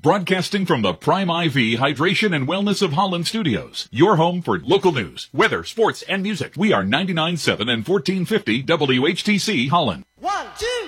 Broadcasting from the Prime IV Hydration and Wellness of Holland Studios. Your home for local news, weather, sports, and music. We are 99.7 and 1450 WHTC Holland. 1, 2.